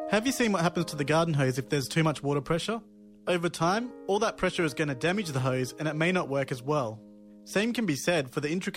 Have you seen what happens to the garden hose if there's too much water pressure? Over time, all that pressure is going to damage the hose and it may not work as well. Same can be said for the intricate